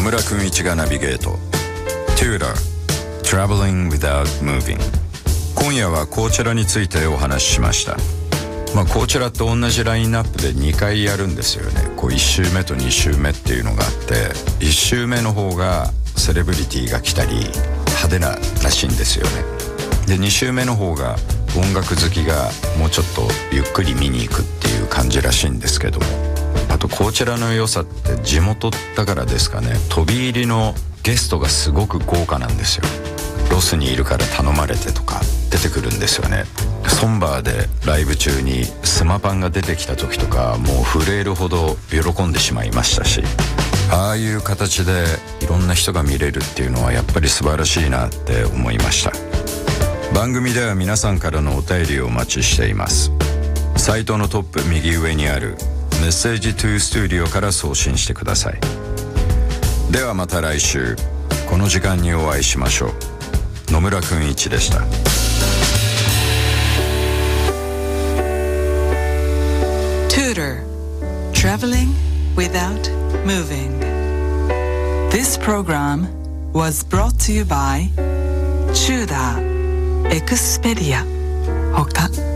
村くん一がナビゲート Tutor Traveling Without Moving。 今夜はコーチェラについてお話ししました。コーチェラと同じラインナップで2回やるんですよね。1週目と2週目っていうのがあって、1週目の方がセレブリティが来たり派手ならしいんですよね。で2週目の方が音楽好きがもうちょっとゆっくり見に行くっていう感じらしいんですけども、あとコーチェラの良さって地元だからですかね、飛び入りのゲストがすごく豪華なんですよ。ロスにいるから頼まれてとか出てくるんですよね。ソンバーでライブ中にスマパンが出てきた時とかもう震えるほど喜んでしまいましたし、ああいう形でいろんな人が見れるっていうのはやっぱり素晴らしいなって思いました。番組では皆さんからのお便りをお待ちしています。サイトのトップ右上にあるメッセージトゥースタジオから送信してください。ではまた来週この時間にお会いしましょう。野村くん一でした。 Tutor Traveling Without Moving. This program was brought to you by Tutor Expedia ほか